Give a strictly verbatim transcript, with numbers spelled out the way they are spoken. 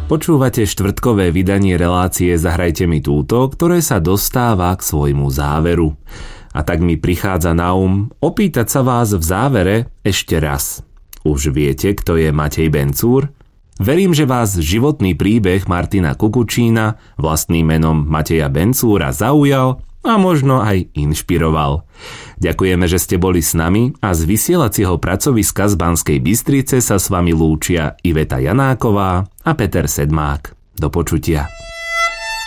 Počúvate štvrtkové vydanie relácie Zahrajte mi túto, ktoré sa dostáva k svojmu záveru. A tak mi prichádza na um opýtať sa vás v závere ešte raz. Už viete, kto je Matej Bencúr? Verím, že vás životný príbeh Martina Kukučína vlastným menom Mateja Bencúra zaujal a možno aj inšpiroval. Ďakujeme, že ste boli s nami a z vysielacieho pracoviska z Banskej Bystrice sa s vami lúčia Iveta Janáková a Peter Sedmák. Do počutia.